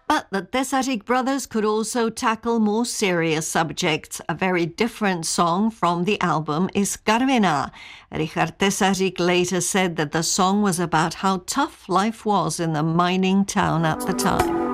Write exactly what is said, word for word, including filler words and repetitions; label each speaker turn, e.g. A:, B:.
A: But the Tesarik brothers could also tackle more serious subjects. A very different song from the album is Carmena. Richard Tesarik later said that the song was about how tough life was in the mining town at the time.